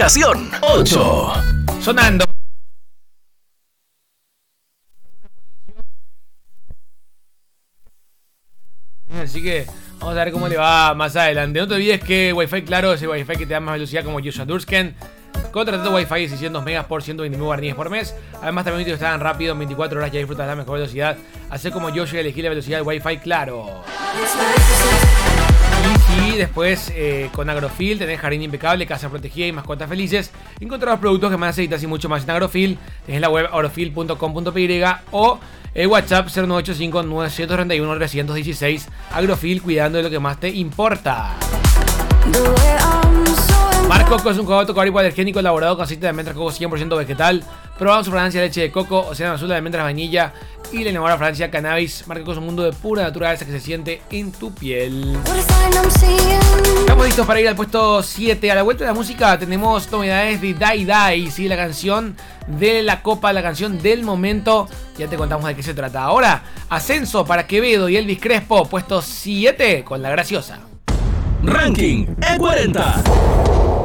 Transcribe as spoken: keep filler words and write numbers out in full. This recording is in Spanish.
Ubicación ocho. Sonando. Así que vamos a ver cómo le va más adelante. No te olvides que Wi-Fi Claro es el Wi-Fi que te da más velocidad como Joshua Dursken. Contratando Wi-Fi de seiscientos megas por ciento veintinueve guaraníes por mes. Además también te tan rápido, en veinticuatro horas ya disfrutas de la mejor velocidad. Hacer como Joshua y elegir la velocidad del Wi-Fi Claro. Y si después eh, con Agrofil tenés jardín impecable, casa protegida y mascotas felices, encontrás productos que más necesitas y mucho más en Agrofil. Tenés la web agrofil punto com punto p y o el WhatsApp cero nueve ocho cinco nueve tres uno tres uno seis. Agrofil, cuidando de lo que más te importa. Mar Coco es un jugo de coco hipoalergénico elaborado con aceite de almendras coco cien por ciento vegetal, probado su fragancia de leche de coco, océano azul de almendras vainilla y la innovadora fragancia cannabis. Mar Coco es un mundo de pura naturaleza que se siente en tu piel. Estamos listos para ir al puesto siete. A la vuelta de la música tenemos novedades de Die Die, ¿sí? La canción de la copa, la canción del momento. Ya te contamos de qué se trata. Ahora, ascenso para Quevedo y Elvis Crespo, puesto siete con La Graciosa. Ranking E cuarenta.